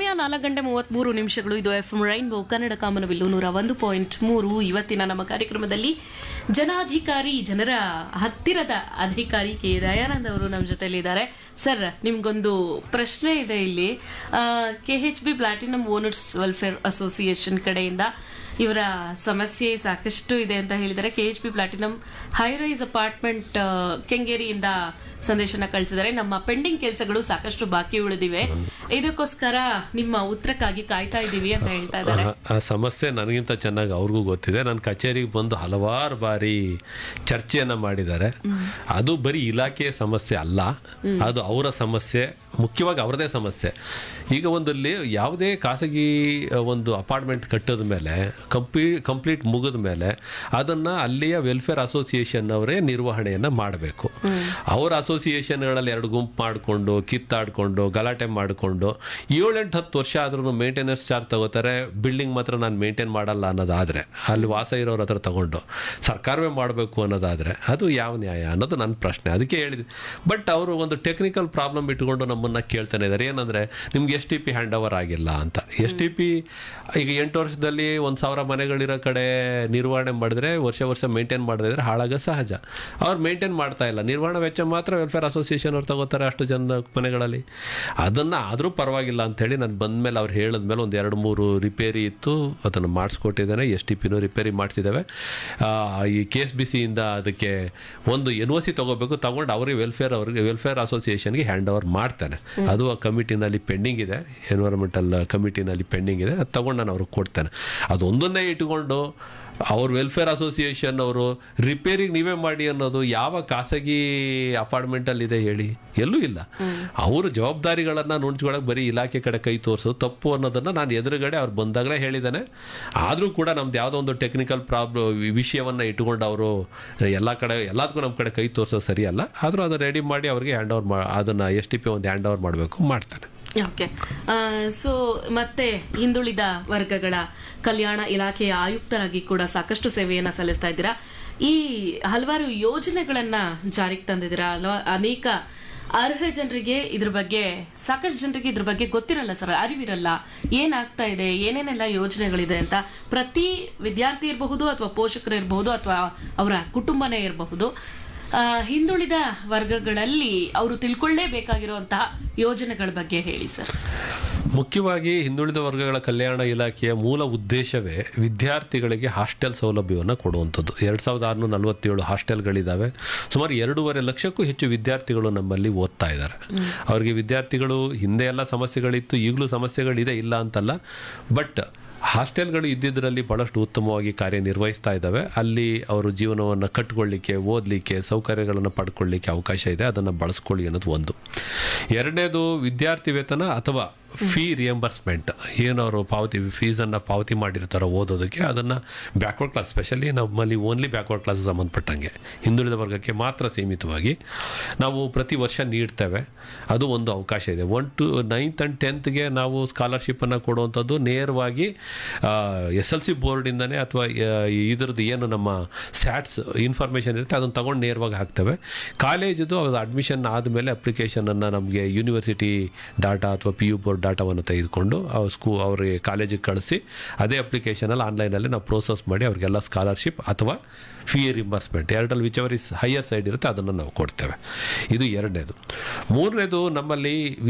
ಸಮಯ 4:33. ಇದು FM rainbow Kannada ಕಾಮನಬಿಲ್ಲು 101.3. ಇವತ್ತಿನ ನಮ್ಮ ಕಾರ್ಯಕ್ರಮದಲ್ಲಿ ಜನಾಧಿಕಾರಿ, ಜನರ ಹತ್ತಿರದ ಅಧಿಕಾರಿ ಕೆ ದಯಾನಂದ್ ಅವರು ನಮ್ಮ ಜೊತೆಲಿದ್ದಾರೆ. ಸರ್, ನಿಮ್ಗೊಂದು ಪ್ರಶ್ನೆ ಇದೆ ಇಲ್ಲಿ. KHB platinum owners welfare association ಕಡೆಯಿಂದ ಇವರ ಸಮಸ್ಯೆ ಸಾಕಷ್ಟು ಇದೆ ಅಂತ ಹೇಳಿದ್ದಾರೆ. KHB ಪ್ಲಾಟಿನಂ ಹೈರೈಸ್ ಅಪಾರ್ಟ್ಮೆಂಟ್ ಕೆಂಗೇರಿಯಿಂದ ಸಂದೇಶನ ಕಳಿಸಿದ್ದಾರೆ. ನಮ್ಮ ಪೆಂಡಿಂಗ್ ಕೆಲಸಗಳು ಸಾಕಷ್ಟು ಬಾಕಿ ಉಳಿದಿವೆ, ಇದಕ್ಕೋಸ್ಕರ ನಿಮ್ಮ ಉತ್ತರಕ್ಕಾಗಿ ಕಾಯ್ತಾ ಇದ್ದೀವಿ ಅಂತ ಹೇಳ್ತಾ ಇದ್ದಾರೆ. ಆ ಸಮಸ್ಯೆ ನನಗಿಂತ ಚೆನ್ನಾಗಿ ಅವ್ರಿಗೂ ಗೊತ್ತಿದೆ. ನನ್ನ ಕಚೇರಿಗೆ ಬಂದು ಹಲವಾರು ಬಾರಿ ಚರ್ಚೆಯನ್ನ ಮಾಡಿದ್ದಾರೆ. ಅದು ಬರೀ ಇಲಾಖೆಯ ಸಮಸ್ಯೆ ಅಲ್ಲ, ಅದು ಅವರ ಸಮಸ್ಯೆ, ಮುಖ್ಯವಾಗಿ ಅವರದೇ ಸಮಸ್ಯೆ. ಈಗ ಒಂದಲ್ಲಿ ಯಾವುದೇ ಖಾಸಗಿ ಒಂದು ಅಪಾರ್ಟ್ಮೆಂಟ್ ಕಟ್ಟದ ಮೇಲೆ ಕಂಪ್ಲೀಟ್ ಮುಗಿದ ಮೇಲೆ ಅದನ್ನ ಅಲ್ಲಿಯ ವೆಲ್ಫೇರ್ ಅಸೋಸಿಯೇಷನ್ ಅವರೇ ನಿರ್ವಹಣೆಯನ್ನ ಮಾಡಬೇಕು. ಅವರ ಅಸೋಸಿಯೇಷನ್ಗಳಲ್ಲಿ 2 ಗುಂಪು ಮಾಡಿಕೊಂಡು ಕಿತ್ತಾಡ್ಕೊಂಡು ಗಲಾಟೆ ಮಾಡಿಕೊಂಡು 7-8-10 ವರ್ಷ ಆದ್ರೂ ಮೇಂಟೆನೆನ್ಸ್ ಚಾರ್ಜ್ ತಗೋತಾರೆ. ಬಿಲ್ಡಿಂಗ್ ಮಾತ್ರ ನಾನು ಮೇಂಟೈನ್ ಮಾಡಲ್ಲ ಅನ್ನೋದಾದ್ರೆ, ಅಲ್ಲಿ ವಾಸ ಇರೋರ ಹತ್ರ ತಗೊಂಡು ಸರ್ಕಾರವೇ ಮಾಡಬೇಕು ಅನ್ನೋದಾದ್ರೆ ಅದು ಯಾವ ನ್ಯಾಯ ಅನ್ನೋದು ನನ್ನ ಪ್ರಶ್ನೆ. ಅದಕ್ಕೆ ಹೇಳಿದ್ವಿ. ಬಟ್ ಅವರು ಒಂದು ಟೆಕ್ನಿಕಲ್ ಪ್ರಾಬ್ಲಮ್ ಇಟ್ಕೊಂಡು ನಮ್ಮನ್ನ ಕೇಳ್ತಾನೆ ಇದ್ದಾರೆ. ಏನಂದ್ರೆ ನಿಮ್ಗೆ STP ಹ್ಯಾಂಡ್ ಓವರ್ ಆಗಿಲ್ಲ ಅಂತ. STP ಈಗ 8 ವರ್ಷದಲ್ಲಿ 1,000 ಮನೆಗಳಿರೋ ಕಡೆ ನಿರ್ವಹಣೆ ಮಾಡಿದ್ರೆ ವರ್ಷ ಮೇಂಟೈನ್ ಮಾಡದೇ ಇದ್ರೆ ಹಾಳಾಗ ಸಹಜ. ಅವ್ರು ಮೇಂಟೈನ್ ಮಾಡ್ತಾ ಇಲ್ಲ, ನಿರ್ವಹಣಾ ವೆಚ್ಚ ಮಾತ್ರ ವೆಲ್ಫೇರ್ ಅಸೋಸಿಯೇಷನ್ ಅವ್ರು ತಗೋತಾರೆ ಅಷ್ಟು ಜನ ಮನೆಗಳಲ್ಲಿ. ಅದನ್ನ ಆದ್ರೂ ಪರವಾಗಿಲ್ಲ ಅಂತ ಹೇಳಿ ನಾನು ಬಂದ್ಮೇಲೆ ಅವ್ರು ಹೇಳಿದ್ಮೇಲೆ 1-2-3 ರಿಪೇರಿ ಇತ್ತು, ಅದನ್ನು ಮಾಡಿಸ್ಕೊಟ್ಟಿದ್ದೇನೆ. STPನೂ ರಿಪೇರಿ ಮಾಡಿಸಿದ್ದೇವೆ. ಈ KSBC ಇಂದ ಅದಕ್ಕೆ ಒಂದು NOC ತಗೋಬೇಕು, ತಗೊಂಡು ಅವ್ರಿಗೆ ವೆಲ್ಫೇರ್ ಅಸೋಸಿಯೇಷನ್ಗೆ ಹ್ಯಾಂಡ್ ಓವರ್ ಮಾಡ್ತಾನೆ. ಅದು ಆ ಕಮಿಟಿನಲ್ಲಿ ಪೆಂಡಿಂಗ್ ಇದೆ, ಎನ್ವೈರನ್ಮೆಂಟಲ್ ಕಮಿಟಿನಲ್ಲಿ ಪೆಂಡಿಂಗ್ ಇದೆ. ಅದು ತಗೊಂಡು ನಾನು ಅವ್ರಿಗೆ ಕೊಡ್ತೇನೆ. ಅದೊಂದನ್ನೇ ಇಟ್ಕೊಂಡು ಅವ್ರ ವೆಲ್ಫೇರ್ ಅಸೋಸಿಯೇಷನ್ ಅವರು ರಿಪೇರಿಗೆ ನೀವೇ ಮಾಡಿ ಅನ್ನೋದು ಯಾವ ಖಾಸಗಿ ಅಪಾರ್ಟ್ಮೆಂಟ್ ಅಲ್ಲಿ ಇದೆ ಹೇಳಿ? ಎಲ್ಲೂ ಇಲ್ಲ. ಅವರು ಜವಾಬ್ದಾರಿಗಳನ್ನ ನುಣ್ಚ್ಕೊಳಕ್ ಬರೀ ಇಲಾಖೆ ಕಡೆ ಕೈ ತೋರಿಸೋದು ತಪ್ಪು ಅನ್ನೋದನ್ನ ನಾನು ಎದುರುಗಡೆ ಅವ್ರು ಬಂದಾಗಲೇ ಹೇಳಿದ್ದಾನೆ. ಆದ್ರೂ ಕೂಡ ನಮ್ದು ಯಾವುದೋ ಒಂದು ಟೆಕ್ನಿಕಲ್ ವಿಷಯವನ್ನ ಇಟ್ಕೊಂಡು ಅವರು ಎಲ್ಲದಕ್ಕೂ ನಮ್ಮ ಕಡೆ ಕೈ ತೋರಿಸೋದು ಸರಿಯಲ್ಲ. ಆದ್ರೂ ಅದನ್ನ ರೆಡಿ ಮಾಡಿ ಅವ್ರಿಗೆ ಹ್ಯಾಂಡ್ ಓವರ್ ಅದನ್ನ STP ಒಂದು ಹ್ಯಾಂಡ್ ಓವರ್ ಮಾಡಬೇಕು, ಮಾಡ್ತಾನೆ. ಓಕೆ. ಸೊ ಮತ್ತೆ ಹಿಂದುಳಿದ ವರ್ಗಗಳ ಕಲ್ಯಾಣ ಇಲಾಖೆಯ ಆಯುಕ್ತರಾಗಿ ಕೂಡ ಸಾಕಷ್ಟು ಸೇವೆಯನ್ನ ಸಲ್ಲಿಸ್ತಾ ಇದ್ದೀರಾ. ಈ ಹಲವಾರು ಯೋಜನೆಗಳನ್ನ ಜಾರಿಗೆ ತಂದಿದ್ದೀರಾ. ಅನೇಕ ಅರ್ಹ ಜನರಿಗೆ ಇದ್ರ ಬಗ್ಗೆ, ಸಾಕಷ್ಟು ಜನರಿಗೆ ಇದ್ರ ಬಗ್ಗೆ ಗೊತ್ತಿರಲ್ಲ ಸರ್, ಅರಿವಿರಲ್ಲ. ಏನಾಗ್ತಾ ಇದೆ, ಏನೇನೆಲ್ಲ ಯೋಜನೆಗಳಿದೆ ಅಂತ. ಪ್ರತಿ ವಿದ್ಯಾರ್ಥಿ ಇರಬಹುದು, ಅಥವಾ ಪೋಷಕರು ಇರಬಹುದು, ಅಥವಾ ಅವರ ಕುಟುಂಬನೇ ಇರಬಹುದು, ಹಿಂದುಳಿದ ವರ್ಗಗಳಲ್ಲಿ ಅವರು ತಿಳ್ಕೊಳ್ಳೇಬೇಕಾಗಿರುವಂತಹ ಯೋಜನೆಗಳ ಬಗ್ಗೆ ಹೇಳಿ ಸರ್. ಮುಖ್ಯವಾಗಿ ಹಿಂದುಳಿದ ವರ್ಗಗಳ ಕಲ್ಯಾಣ ಇಲಾಖೆಯ ಮೂಲ ಉದ್ದೇಶವೇ ವಿದ್ಯಾರ್ಥಿಗಳಿಗೆ ಹಾಸ್ಟೆಲ್ ಸೌಲಭ್ಯವನ್ನು ಕೊಡುವಂಥದ್ದು. 2647 ಹಾಸ್ಟೆಲ್ಗಳಿದ್ದಾವೆ. ಸುಮಾರು 2.5 ಲಕ್ಷಕ್ಕೂ ಹೆಚ್ಚು ವಿದ್ಯಾರ್ಥಿಗಳು ನಮ್ಮಲ್ಲಿ ಓದ್ತಾ ಇದ್ದಾರೆ. ಅವರಿಗೆ ವಿದ್ಯಾರ್ಥಿಗಳು ಹಿಂದೆ ಎಲ್ಲ ಸಮಸ್ಯೆಗಳಿತ್ತು, ಈಗಲೂ ಸಮಸ್ಯೆಗಳಿದೆ, ಇಲ್ಲ ಅಂತಲ್ಲ. ಬಟ್ ಹಾಸ್ಟೆಲ್ಗಳು ಇದ್ದಿದ್ದರಲ್ಲಿ ಬಹಳಷ್ಟು ಉತ್ತಮವಾಗಿ ಕಾರ್ಯನಿರ್ವಹಿಸ್ತಾ ಇದ್ದಾವೆ. ಅಲ್ಲಿ ಅವರು ಜೀವನವನ್ನು ಕಟ್ಕೊಳ್ಳಿಕ್ಕೆ, ಓದಲಿಕ್ಕೆ, ಸೌಕರ್ಯಗಳನ್ನು ಪಡ್ಕೊಳ್ಳಿಕ್ಕೆ ಅವಕಾಶ ಇದೆ. ಅದನ್ನು ಬಳಸ್ಕೊಳ್ಳಿ ಅನ್ನೋದು ಒಂದು. ಎರಡನೇದು, ವಿದ್ಯಾರ್ಥಿ ವೇತನ ಅಥವಾ ಫೀ ರಿಯಂಬರ್ಸ್ಮೆಂಟ್, ಏನವರು ಫೀಸನ್ನು ಪಾವತಿ ಮಾಡಿರ್ತಾರೋ ಓದೋದಕ್ಕೆ, ಅದನ್ನು ಬ್ಯಾಕ್ವರ್ಡ್ ಕ್ಲಾಸ್, ಸ್ಪೆಷಲಿ ನಮ್ಮಲ್ಲಿ ಓನ್ಲಿ ಬ್ಯಾಕ್ವರ್ಡ್ ಕ್ಲಾಸ್ ಸಂಬಂಧಪಟ್ಟಂಗೆ ಹಿಂದುಳಿದ ವರ್ಗಕ್ಕೆ ಮಾತ್ರ ಸೀಮಿತವಾಗಿ ನಾವು ಪ್ರತಿ ವರ್ಷ ನೀಡ್ತೇವೆ. ಅದು ಒಂದು ಅವಕಾಶ ಇದೆ. 1 to 9th and 10th ನಾವು ಸ್ಕಾಲರ್ಶಿಪ್ಪನ್ನು ಕೊಡುವಂಥದ್ದು ನೇರವಾಗಿ SLC ಬೋರ್ಡಿಂದನೇ, ಅಥವಾ ಇದ್ರದ್ದು ಏನು ನಮ್ಮ ಸ್ಯಾಟ್ಸ್ ಇನ್ಫಾರ್ಮೇಷನ್ ಇರುತ್ತೆ ಅದನ್ನು ತಗೊಂಡು ನೇರವಾಗಿ ಹಾಕ್ತೇವೆ. ಕಾಲೇಜದು ಅದು ಅಡ್ಮಿಷನ್ ಆದಮೇಲೆ ಅಪ್ಲಿಕೇಶನನ್ನು ನಮಗೆ ಯೂನಿವರ್ಸಿಟಿ ಡಾಟಾ ಅಥವಾ PU ಬೋರ್ಡ್ ಡಾಟಾವನ್ನು ತೆಗೆದುಕೊಂಡು ಅವರಿಗೆ ಕಾಲೇಜಿಗೆ ಕಳಿಸಿ ಅದೇ ಅಪ್ಲಿಕೇಶನಲ್ಲಿ ಆನ್ಲೈನಲ್ಲಿ ನಾವು ಪ್ರೋಸೆಸ್ ಮಾಡಿ ಅವರಿಗೆಲ್ಲ ಸ್ಕಾಲರ್ಶಿಪ್ ಅಥವಾ ಫೀ ರಿಂಬರ್ಸ್ಮೆಂಟ್ ಎರಡರಲ್ಲಿ which ever is higher side ಇರುತ್ತೆ ಅದನ್ನು ನಾವು ಕೊಡ್ತೇವೆ. ಇದು ಎರಡನೇದು. ಮೂರನೇದು, ನಮ್ಮಲ್ಲಿ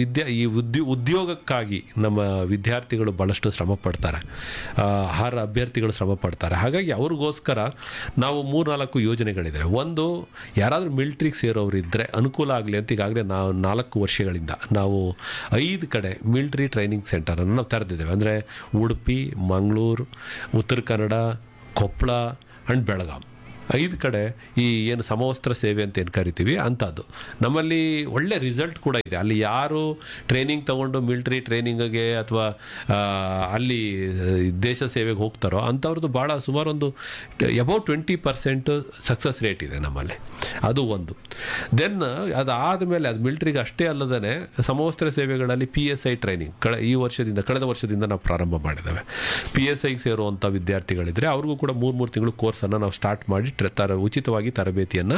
ಉದ್ಯೋಗಕ್ಕಾಗಿ ನಮ್ಮ ವಿದ್ಯಾರ್ಥಿಗಳು ಭಾಳಷ್ಟು ಶ್ರಮ ಪಡ್ತಾರೆ, ಅಭ್ಯರ್ಥಿಗಳು ಶ್ರಮ ಪಡ್ತಾರೆ. ಹಾಗಾಗಿ ಅವ್ರಿಗೋಸ್ಕರ ನಾವು 3-4 ಯೋಜನೆಗಳಿದೆ. ಒಂದು, ಯಾರಾದರೂ ಮಿಲಿಟ್ರಿಗೆ ಸೇರೋರು ಇದ್ದರೆ ಅನುಕೂಲ ಆಗಲಿ ಅಂತ ಈಗಾಗಲೇ ನಾವು 4 ವರ್ಷಗಳಿಂದ ನಾವು 5 ಕಡೆ ಮಿಲಿಟರಿ ಟ್ರೈನಿಂಗ್ ಸೆಂಟರನ್ನು ನಾವು ತೆರೆದಿದ್ದೇವೆ. ಅಂದರೆ ಉಡುಪಿ, ಮಂಗಳೂರು, ಉತ್ತರ ಕನ್ನಡ, ಕೊಪ್ಪಳ ಆ್ಯಂಡ್ ಬೆಳಗಾಂ, 5 ಕಡೆ ಈ ಏನು ಸಮವಸ್ತ್ರ ಸೇವೆ ಅಂತ ಏನು ಕರಿತೀವಿ ಅಂಥದ್ದು. ನಮ್ಮಲ್ಲಿ ಒಳ್ಳೆ ರಿಸಲ್ಟ್ ಕೂಡ ಇದೆ. ಅಲ್ಲಿ ಯಾರು ಟ್ರೈನಿಂಗ್ ತಗೊಂಡು ಮಿಲಿಟರಿ ಟ್ರೈನಿಂಗ್ಗೆ ಅಥವಾ ಅಲ್ಲಿ ದೇಶ ಸೇವೆಗೆ ಹೋಗ್ತಾರೋ ಅಂಥವ್ರದ್ದು ಭಾಳ ಸುಮಾರು ಒಂದು ಅಬೌಟ್ 20% ಸಕ್ಸಸ್ ರೇಟ್ ಇದೆ ನಮ್ಮಲ್ಲಿ. ಅದು ಒಂದು. ದೆನ್ ಅದಾದಮೇಲೆ ಅದು ಮಿಲಿಟರಿಗೆ ಅಷ್ಟೇ ಅಲ್ಲದೇ ಸಮವಸ್ತ್ರ ಸೇವೆಗಳಲ್ಲಿ PSI ಟ್ರೈನಿಂಗ್ ಕಳೆದ ವರ್ಷದಿಂದ ನಾವು ಪ್ರಾರಂಭ ಮಾಡಿದ್ದೇವೆ. PSIಗೆ ಸೇರುವಂಥ ವಿದ್ಯಾರ್ಥಿಗಳಿದ್ರೆ ಅವ್ರಿಗೂ ಕೂಡ 3 ತಿಂಗಳು ಕೋರ್ಸನ್ನು ನಾವು ಸ್ಟಾರ್ಟ್ ಮಾಡಿ ಉಚಿತವಾಗಿ ತರಬೇತಿಯನ್ನು,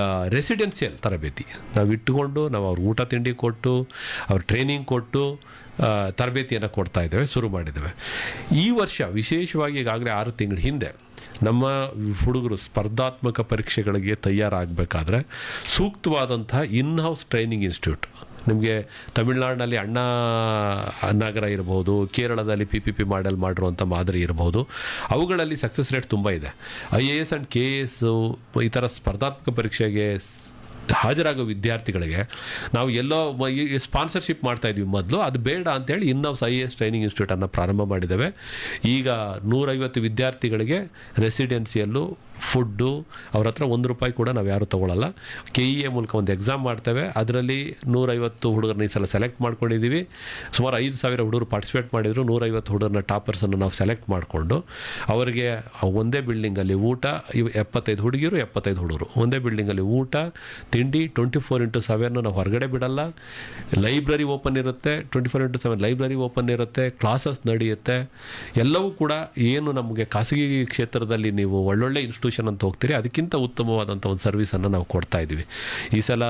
ರೆಸಿಡೆನ್ಸಿಯಲ್ ತರಬೇತಿ ನಾವು ಇಟ್ಟುಕೊಂಡು ನಾವು ಅವ್ರ ಊಟ ತಿಂಡಿ ಕೊಟ್ಟು ಅವ್ರ ಟ್ರೈನಿಂಗ್ ಕೊಟ್ಟು ತರಬೇತಿಯನ್ನು ಕೊಡ್ತಾ ಇದ್ದೇವೆ, ಶುರು ಮಾಡಿದ್ದೇವೆ. ಈ ವರ್ಷ ವಿಶೇಷವಾಗಿ ಈಗಾಗಲೇ 6 ತಿಂಗಳ ಹಿಂದೆ ನಮ್ಮ ಹುಡುಗರು ಸ್ಪರ್ಧಾತ್ಮಕ ಪರೀಕ್ಷೆಗಳಿಗೆ ತಯಾರಾಗಬೇಕಾದ್ರೆ ಸೂಕ್ತವಾದಂತಹ ಇನ್ಹೌಸ್ ಟ್ರೈನಿಂಗ್ ಇನ್ಸ್ಟಿಟ್ಯೂಟ್, ನಿಮಗೆ ತಮಿಳುನಾಡಿನಲ್ಲಿ ಅಣ್ಣಾ ನಗರ ಇರಬಹುದು, ಕೇರಳದಲ್ಲಿ PPP ಮಾಡೆಲ್ ಮಾಡಿರುವಂಥ ಮಾದರಿ ಇರಬಹುದು, ಅವುಗಳಲ್ಲಿ ಸಕ್ಸಸ್ ರೇಟ್ ತುಂಬ ಇದೆ. IAS ಆ್ಯಂಡ್ KAS ಈ ಥರ ಸ್ಪರ್ಧಾತ್ಮಕ ಪರೀಕ್ಷೆಗೆ ಹಾಜರಾಗೋ ವಿದ್ಯಾರ್ಥಿಗಳಿಗೆ ನಾವು ಎಲ್ಲೋ ಸ್ಪಾನ್ಸರ್ಶಿಪ್ ಮಾಡ್ತಾ ಇದ್ವಿ ಮೊದಲು, ಅದು ಬೇಡ ಅಂತೇಳಿ ಇನ್ಹೌಸ್ IAS ಟ್ರೈನಿಂಗ್ ಇನ್ಸ್ಟಿಟ್ಯೂಟನ್ನು ಪ್ರಾರಂಭ ಮಾಡಿದ್ದೇವೆ. ಈಗ 150 ವಿದ್ಯಾರ್ಥಿಗಳಿಗೆ ರೆಸಿಡೆನ್ಸಿಯಲ್ಲೂ ಫುಡ್ಡು ಅವ್ರ ಹತ್ರ ₹1 ಕೂಡ ನಾವು ಯಾರು ತೊಗೊಳ್ಳಲ್ಲ. KEA ಮೂಲಕ ಒಂದು ಎಕ್ಸಾಮ್ ಮಾಡ್ತೇವೆ, ಅದರಲ್ಲಿ 150 ಹುಡುಗರನ್ನ ಈ ಸಲ ಸೆಲೆಕ್ಟ್ ಮಾಡ್ಕೊಂಡಿದ್ದೀವಿ. ಸುಮಾರು 5,000 ಹುಡುಗರು ಪಾರ್ಟಿಸಿಪೇಟ್ ಮಾಡಿದರು. 150 ಹುಡುಗರನ್ನ ಟಾಪರ್ಸನ್ನು ನಾವು ಸೆಲೆಕ್ಟ್ ಮಾಡಿಕೊಂಡು ಅವರಿಗೆ ಒಂದೇ ಬಿಲ್ಡಿಂಗಲ್ಲಿ ಊಟ, 75 ಹುಡುಗಿರು 75 ಹುಡುಗರು ಒಂದೇ ಬಿಲ್ಡಿಂಗಲ್ಲಿ ಊಟ ತಿಂಡಿ 24x7 ನಾವು ಹೊರಗಡೆ ಬಿಡಲ್ಲ. ಲೈಬ್ರರಿ ಓಪನ್ ಇರುತ್ತೆ, 24x7 ಲೈಬ್ರರಿ ಓಪನ್ ಇರುತ್ತೆ, ಕ್ಲಾಸಸ್ ನಡೆಯುತ್ತೆ. ಎಲ್ಲವೂ ಕೂಡ ಏನು ನಮಗೆ ಖಾಸಗಿ ಕ್ಷೇತ್ರದಲ್ಲಿ ನೀವು ಒಳ್ಳೊಳ್ಳೆ ಇನ್ಸ್ಟಿಟ್ಯೂಷನ್ ಅಂತ ಹೋಗ್ತೀರಿ ಅದಕ್ಕಿಂತ ಉತ್ತಮವಾದಂಥ ಒಂದು ಸರ್ವಿಸನ್ನು ನಾವು ಕೊಡ್ತಾ ಇದ್ದೀವಿ. ಈ ಸಲ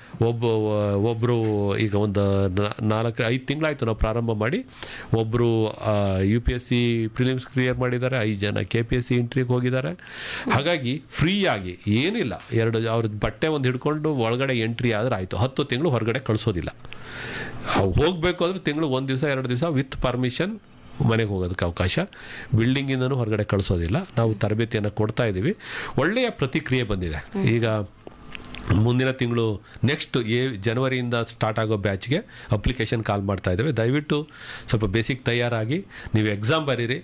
ಒಬ್ಬರು ಈಗ ಒಂದು 4-5 ತಿಂಗಳಾಯಿತು ನಾವು ಪ್ರಾರಂಭ ಮಾಡಿ. ಒಬ್ಬರು UPSC ಪ್ರಿಲಿಮ್ಸ್ ಕ್ಲಿಯರ್ ಮಾಡಿದ್ದಾರೆ, 5 ಜನ KPSC ಇಂಟ್ರಿಗೆ ಹೋಗಿದ್ದಾರೆ. ಹಾಗಾಗಿ ಫ್ರೀಯಾಗಿ ಏನಿಲ್ಲ, ಅವ್ರ ಬಟ್ಟೆ ಒಂದು ಹಿಡ್ಕೊಂಡು ಒಳಗಡೆ ಎಂಟ್ರಿ ಆದರೆ ಆಯಿತು. 10 ತಿಂಗಳು ಹೊರಗಡೆ ಕಳಿಸೋದಿಲ್ಲ. ಹೋಗಬೇಕು ಅಂದರೆ ತಿಂಗಳು 1 ದಿವಸ 2 ದಿವಸ ವಿತ್ ಪರ್ಮಿಷನ್ ಮನೆಗೆ ಹೋಗೋದಕ್ಕೆ ಅವಕಾಶ. ಬಿಲ್ಡಿಂಗಿಂದನೂ ಹೊರಗಡೆ ಕಳಿಸೋದಿಲ್ಲ. ನಾವು ತರಬೇತಿಯನ್ನು ಕೊಡ್ತಾ ಇದ್ದೀವಿ. ಒಳ್ಳೆಯ ಪ್ರತಿಕ್ರಿಯೆ ಬಂದಿದೆ. ಈಗ ಮುಂದಿನ ತಿಂಗಳು ನೆಕ್ಸ್ಟ್ ಜನವರಿಯಿಂದ ಸ್ಟಾರ್ಟ್ ಆಗೋ ಬ್ಯಾಚ್ಗೆ ಅಪ್ಲಿಕೇಶನ್ ಕಾಲ್ ಮಾಡ್ತಾ ಇದ್ದೇವೆ. ದಯವಿಟ್ಟು ಸ್ವಲ್ಪ ಬೇಸಿಕ್ ತಯಾರಾಗಿ ನೀವು ಎಕ್ಸಾಮ್ ಬರೀರಿ.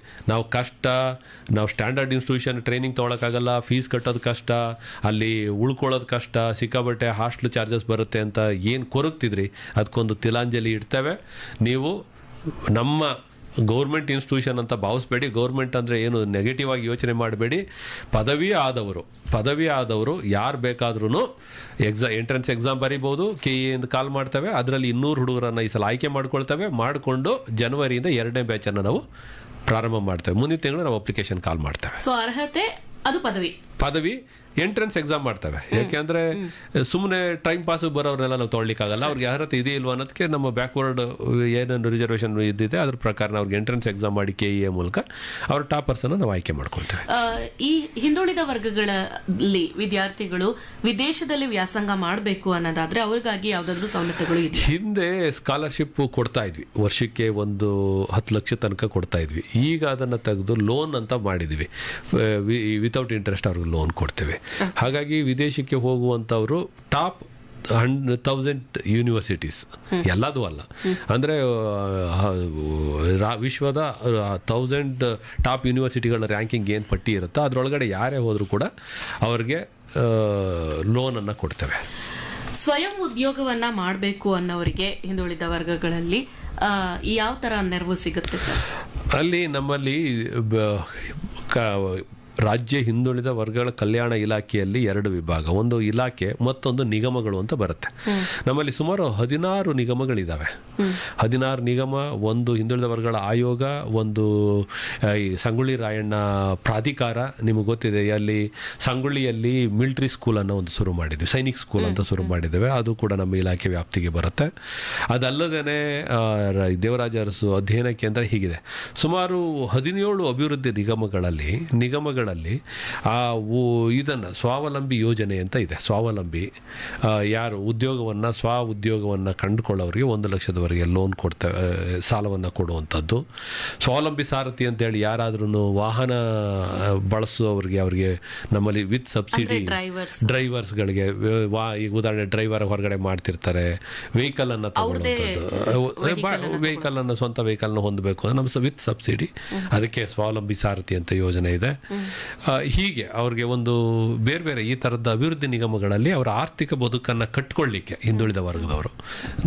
ನಾವು ಸ್ಟ್ಯಾಂಡರ್ಡ್ ಇನ್ಸ್ಟಿಟ್ಯೂಷನ್ ಟ್ರೈನಿಂಗ್ ತೊಗೊಳಕ್ಕಾಗಲ್ಲ, ಫೀಸ್ ಕಟ್ಟೋದು ಕಷ್ಟ, ಅಲ್ಲಿ ಉಳ್ಕೊಳ್ಳೋದು ಕಷ್ಟ, ಸಿಕ್ಕಾಬಟ್ಟೆ ಹಾಸ್ಟೆಲ್ ಚಾರ್ಜಸ್ ಬರುತ್ತೆ ಅಂತ ಏನು ಕೊರಗ್ತಿದ್ರಿ ಅದಕ್ಕೊಂದು ತಿಲಾಂಜಲಿ ಇಡ್ತೇವೆ. ನೀವು ನಮ್ಮ ಗೌರ್ಮೆಂಟ್ ಇನ್ಸ್ಟಿಟ್ಯೂಷನ್ ಅಂತ ಭಾವಿಸ್ಬೇಡಿ. ಗೌರ್ಮೆಂಟ್ ಅಂದರೆ ಏನು ನೆಗೆಟಿವ್ ಆಗಿ ಯೋಚನೆ ಮಾಡಬೇಡಿ. ಪದವಿ ಆದವರು ಯಾರು ಬೇಕಾದ್ರೂ ಎಂಟ್ರೆನ್ಸ್ ಎಕ್ಸಾಮ್ ಬರೀಬೋದು. KE ಎಂದು ಕಾಲ್ ಮಾಡ್ತೇವೆ, ಅದರಲ್ಲಿ 200 ಹುಡುಗರನ್ನು ಈ ಸಲ ಆಯ್ಕೆ ಮಾಡಿಕೊಂಡು ಜನವರಿಯಿಂದ 2ನೇ ಬ್ಯಾಚನ್ನು ನಾವು ಪ್ರಾರಂಭ ಮಾಡ್ತೇವೆ. ಮುಂದಿನ ತಿಂಗಳು ನಾವು ಅಪ್ಲಿಕೇಶನ್ ಕಾಲ್ ಮಾಡ್ತೇವೆ. ಸೊ ಅರ್ಹತೆ ಅದು ಪದವಿ ಎಂಟ್ರೆನ್ಸ್ ಎಕ್ಸಾಮ್ ಮಾಡ್ತೇವೆ. ಯಾಕೆಂದ್ರೆ ಸುಮ್ಮನೆ ಟೈಮ್ ಪಾಸ್ ಬರೋರ್ನೆಲ್ಲ ನಾವು ತೊಗೊಳ್ಳಿಕ್ಕಾಗಲ್ಲ. ಅವ್ರಿಗೆ ಅರ್ಹತೆ ಇದೆ ಇಲ್ವಾ ಅನ್ನೋದಕ್ಕೆ ನಮ್ಮ ಬ್ಯಾಕ್ವರ್ಡ್ ಏನೇನು ರಿಸರ್ವೇಷನ್ ಇದ್ದಿದೆ ಅದ್ರ ಪ್ರಕಾರ ಅವ್ರಿಗೆ ಎಂಟ್ರೆನ್ಸ್ ಎಕ್ಸಾಮ್ ಮಾಡಿ KEA ಮೂಲಕ ಅವ್ರ ಟಾಪರ್ಸ್ ಅನ್ನು ನಾವು ಆಯ್ಕೆ ಮಾಡ್ಕೊಳ್ತೇವೆ. ಈ ಹಿಂದುಳಿದ ವರ್ಗಗಳಲ್ಲಿ ವಿದ್ಯಾರ್ಥಿಗಳು ವಿದೇಶದಲ್ಲಿ ವ್ಯಾಸಂಗ ಮಾಡಬೇಕು ಅನ್ನೋದಾದ್ರೆ ಅವ್ರಿಗಾಗಿ ಯಾವ್ದಾದ್ರು ಸವಲತ್ತುಗಳು ಇದೆ? ಹಿಂದೆ ಸ್ಕಾಲರ್ಶಿಪ್ ಕೊಡ್ತಾ ಇದ್ವಿ, ವರ್ಷಕ್ಕೆ ಒಂದು 10 ಲಕ್ಷ ತನಕ ಕೊಡ್ತಾ ಇದ್ವಿ. ಈಗ ಅದನ್ನು ತೆಗೆದು ಲೋನ್ ಅಂತ ಮಾಡಿದ್ವಿ. ವಿತೌಟ್ ಇಂಟ್ರೆಸ್ಟ್ ಅವ್ರಿಗೆ ಲೋನ್ ಕೊಡ್ತೇವೆ. ಹಾಗಾಗಿ ವಿದೇಶಕ್ಕೆ ಹೋಗುವಂಥವರು ಟಾಪ್ 1,000 ಯೂನಿವರ್ಸಿಟೀಸ್, ಎಲ್ಲದೂ ಅಲ್ಲ ಅಂದರೆ ವಿಶ್ವದ 1000 ಟಾಪ್ ಯೂನಿವರ್ಸಿಟಿಗಳ ರ್ಯಾಂಕಿಂಗ್ ಏನು ಪಟ್ಟಿ ಇರುತ್ತೋ ಅದರೊಳಗಡೆ ಯಾರೇ ಹೋದರೂ ಕೂಡ ಅವ್ರಿಗೆ ಲೋನನ್ನು ಕೊಡ್ತೇವೆ. ಸ್ವಯಂ ಉದ್ಯೋಗವನ್ನ ಮಾಡಬೇಕು ಅನ್ನೋರಿಗೆ ಹಿಂದುಳಿದ ವರ್ಗಗಳಲ್ಲಿ ಯಾವ ತರ ನೆರವು ಸಿಗುತ್ತೆ ಸರ್? ಅಲ್ಲಿ ನಮ್ಮಲ್ಲಿ ರಾಜ್ಯ ಹಿಂದುಳಿದ ವರ್ಗಗಳ ಕಲ್ಯಾಣ ಇಲಾಖೆಯಲ್ಲಿ 2 ವಿಭಾಗ, ಒಂದು ಇಲಾಖೆ ಮತ್ತೊಂದು ನಿಗಮಗಳು ಅಂತ ಬರುತ್ತೆ. ನಮ್ಮಲ್ಲಿ ಸುಮಾರು 16 ನಿಗಮಗಳಿದ್ದಾವೆ. 16 ನಿಗಮ, ಒಂದು ಹಿಂದುಳಿದ ವರ್ಗಗಳ ಆಯೋಗ, ಒಂದು ಈ ಸಂಗೊಳ್ಳಿ ರಾಯಣ್ಣ ಪ್ರಾಧಿಕಾರ. ನಿಮಗೆ ಗೊತ್ತಿದೆ, ಅಲ್ಲಿ ಸಂಗೊಳ್ಳಿಯಲ್ಲಿ ಮಿಲಿಟರಿ ಸ್ಕೂಲ್ ಅನ್ನೋ ಒಂದು ಶುರು ಮಾಡಿದ್ವಿ, ಸೈನಿಕ್ ಸ್ಕೂಲ್ ಅಂತ ಶುರು ಮಾಡಿದ್ದೇವೆ. ಅದು ಕೂಡ ನಮ್ಮ ಇಲಾಖೆ ವ್ಯಾಪ್ತಿಗೆ ಬರುತ್ತೆ. ಅದಲ್ಲದೇ ದೇವರಾಜ ಅರಸು ಅಧ್ಯಯನ ಕೇಂದ್ರ ಹೀಗಿದೆ. ಸುಮಾರು 17 ಅಭಿವೃದ್ಧಿ ನಿಗಮಗಳಲ್ಲಿ ಇದನ್ನು ಸ್ವಾವಲಂಬಿ ಯೋಜನೆ ಅಂತ ಇದೆ. ಸ್ವಾವಲಂಬಿ ಯಾರು ಸ್ವ ಉದ್ಯೋಗವನ್ನು ಕಂಡುಕೊಳ್ಳೋರಿಗೆ 1 ಲಕ್ಷದವರೆಗೆ ಲೋನ್ ಕೊಡ್ತೇವೆ, ಸಾಲವನ್ನು ಕೊಡುವಂಥದ್ದು. ಸ್ವಾವಲಂಬಿ ಸಾರಥಿ ಅಂತೇಳಿ ಯಾರಾದ್ರೂ ವಾಹನ ಬಳಸುವವರಿಗೆ ಅವರಿಗೆ ನಮ್ಮಲ್ಲಿ ವಿತ್ ಸಬ್ಸಿಡಿ ಡ್ರೈವರ್ಸ್ಗಳಿಗೆ, ಈಗ ಉದಾಹರಣೆ ಡ್ರೈವರ್ ಹೊರಗಡೆ ಮಾಡ್ತಿರ್ತಾರೆ, ವೆಹಿಕಲ್ ಅನ್ನು ತಗೊಳ್ಳುವಂಥದ್ದು, ವೆಹಿಕಲ್ ಅನ್ನು ಸ್ವಂತ ವೆಹಿಕಲ್ನ ಹೊಂದಬೇಕು ಅಂದ್ರೆ ನಮ್ಮ ವಿತ್ ಸಬ್ಸಿಡಿ, ಅದಕ್ಕೆ ಸ್ವಾವಲಂಬಿ ಸಾರಥಿ ಅಂತ ಯೋಜನೆ ಇದೆ. ಹೀಗೆ ಅವ್ರಿಗೆ ಒಂದು ಬೇರೆ ಬೇರೆ ಈ ಥರದ ಅಭಿವೃದ್ಧಿ ನಿಗಮಗಳಲ್ಲಿ ಅವರ ಆರ್ಥಿಕ ಬದುಕನ್ನು ಕಟ್ಕೊಳ್ಳಿಕ್ಕೆ ಹಿಂದುಳಿದ ವರ್ಗದವರು